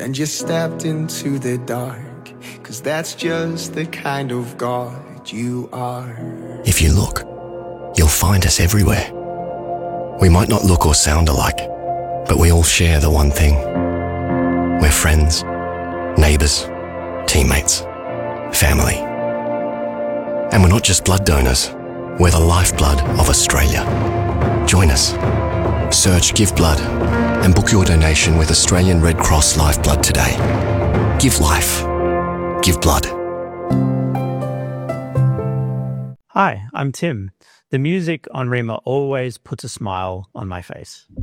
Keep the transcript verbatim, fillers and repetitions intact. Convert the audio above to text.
and you stepped into the dark, 'cause that's just the kind of God you are. If you look, you'll find us everywhere. We might not look or sound alike, but we all share the one thing. We're friends, neighbours, teammates, family. And we're not just blood donors, we're the lifeblood of Australia. Join us. Search Give Blood and book your donation with Australian Red Cross Lifeblood today. Give life. Give blood. Hi, I'm Tim. The music on Rima always puts a smile on my face.